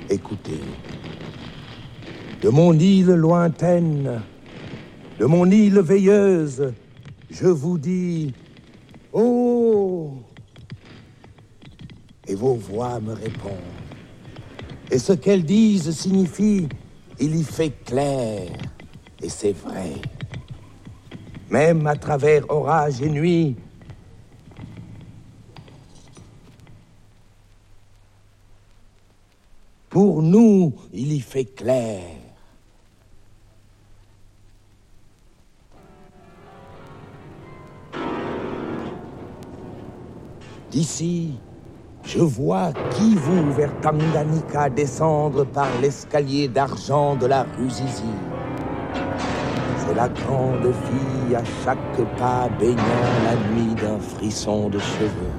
Écoutez, de mon île lointaine, de mon île veilleuse, je vous dis « Oh !» Et vos voix me répondent. Et ce qu'elles disent signifie « Il y fait clair ». Et c'est vrai. Même à travers orage et nuit, pour nous, il y fait clair. D'ici, je vois Kivu vers Tanganyika descendre par l'escalier d'argent de la rue Zizi. C'est la grande fille à chaque pas baignant la nuit d'un frisson de cheveux.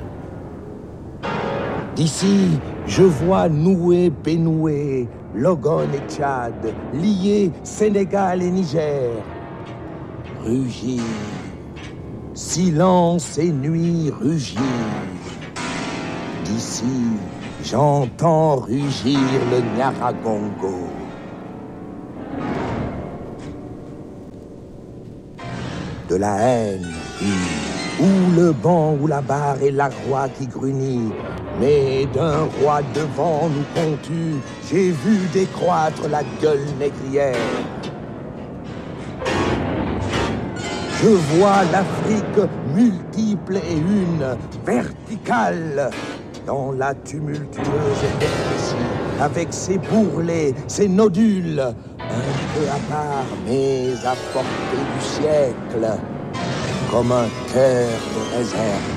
D'ici, je vois nouer, Bénoué, Logone et Tchad, lier Sénégal et Niger. Rugir, silence et nuit rugir. D'ici, j'entends rugir le Nyaragongo. De la haine, ou le banc ou la barre et la roi qui grunit. Mais d'un roi devant nous contu, j'ai vu décroître la gueule négrière. Je vois l'Afrique multiple et une, verticale, dans la tumultueuse énergie, avec ses bourrelets, ses nodules, un peu à part, mais à portée du siècle, comme un cœur de réserve.